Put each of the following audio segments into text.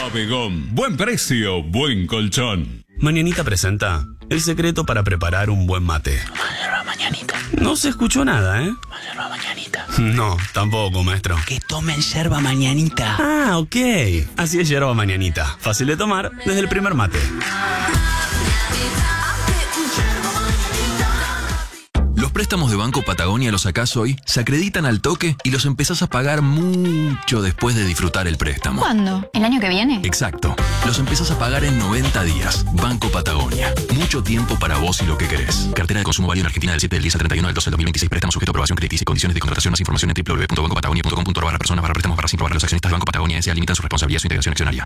Pabegón. Buen precio, buen colchón. Mañanita presenta el secreto para preparar un buen mate. Yerba mañanita. No se escuchó nada, ¿eh? Yerba mañanita. No, tampoco, maestro. Que tomen yerba mañanita. Ah, ok. Así es yerba mañanita. Fácil de tomar desde el primer mate. Los préstamos de Banco Patagonia los sacás hoy, se acreditan al toque y los empezás a pagar mucho después de disfrutar el préstamo. ¿Cuándo? ¿El año que viene? Exacto. Los empezás a pagar en 90 días. Banco Patagonia. Mucho tiempo para vos y lo que querés. Cartera de consumo válido en Argentina del 7 del 10 al 31 del 12 del 2026. Préstamo sujeto a aprobación crediticia y condiciones de contratación. Más información en www.bancopatagonia.com.ar/personas/préstamos/sin probar. Los accionistas de Banco Patagonia S.A. limitan su responsabilidad y su integración accionaria.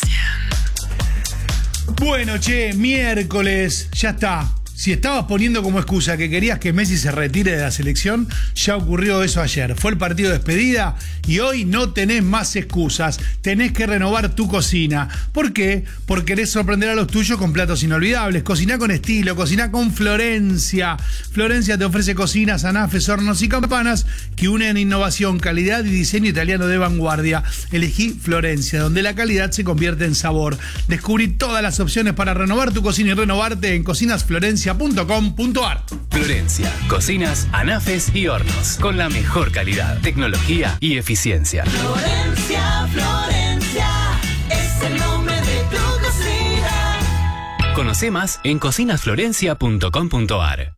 Bueno, che, miércoles, ya está. Si estabas poniendo como excusa que querías que Messi se retire de la selección, ya ocurrió eso ayer. Fue el partido de despedida y hoy no tenés más excusas. Tenés que renovar tu cocina. ¿Por qué? Porque querés sorprender a los tuyos con platos inolvidables. Cociná con estilo, cociná con Florencia. Florencia te ofrece cocinas, anafes, hornos y campanas que unen innovación, calidad y diseño italiano de vanguardia. Elegí Florencia, donde la calidad se convierte en sabor. Descubrí todas las opciones para renovar tu cocina y renovarte en cocinasflorencia.com.ar. Florencia, cocinas, anafes y hornos con la mejor calidad, tecnología y eficiencia. Florencia, Florencia, es el nombre de tu cocina. Conoce más en cocinasflorencia.com.ar.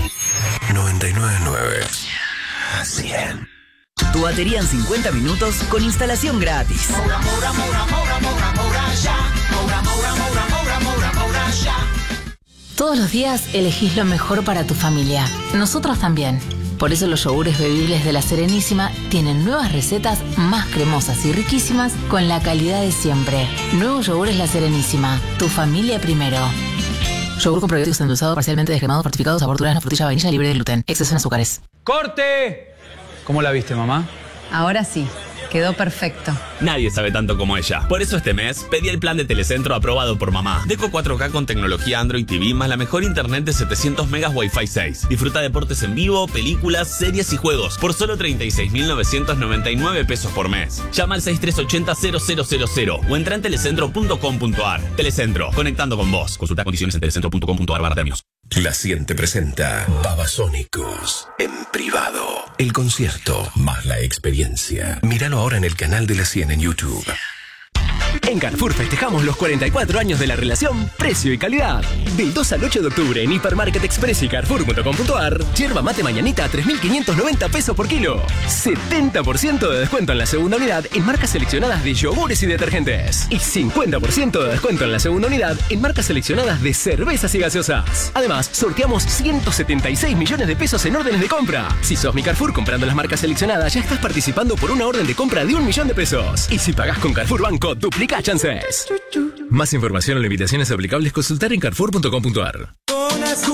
99.9 100. Tu batería en 50 minutos con instalación gratis. Moura, moura, moura, moura, moura, moura, ya. Moura, moura, moura, moura, moura, moura, ya. Todos los días elegís lo mejor para tu familia. Nosotros también. Por eso los yogures bebibles de La Serenísima tienen nuevas recetas más cremosas y riquísimas con la calidad de siempre. Nuevos yogures La Serenísima. Tu familia primero. Yogur con probióticos endulzado, parcialmente descremado, fortificado, sabor durazno, frutilla, vainilla, libre de gluten. Exceso en azúcares. ¡Corte! ¿Cómo la viste, mamá? Ahora sí. Quedó perfecto. Nadie sabe tanto como ella. Por eso este mes pedí el plan de Telecentro aprobado por mamá. Deco 4K con tecnología Android TV más la mejor internet de 700 megas Wi-Fi 6. Disfruta deportes en vivo, películas, series y juegos por solo 36.999 pesos por mes. Llama al 6380-0000 o entra en telecentro.com.ar. Telecentro, conectando con vos. Consulta condiciones en telecentro.com.ar/términos. La Ciente presenta Babasónicos en privado. El concierto más la experiencia. Míralo ahora en el canal de La Cien en YouTube. En Carrefour festejamos los 44 años de la relación precio y calidad. Del 2 al 8 de octubre en Hipermarket Express y Carrefour.com.ar, yerba mate mañanita a 3.590 pesos por kilo. 70% de descuento en la segunda unidad en marcas seleccionadas de yogures y detergentes. Y 50% de descuento en la segunda unidad en marcas seleccionadas de cervezas y gaseosas. Además, sorteamos 176 millones de pesos en órdenes de compra. Si sos mi Carrefour comprando las marcas seleccionadas, ya estás participando por una orden de compra de 1 millón de pesos. Y si pagás con Carrefour Banco, duplica chances. Más información o limitaciones aplicables consultar en carrefour.com.ar.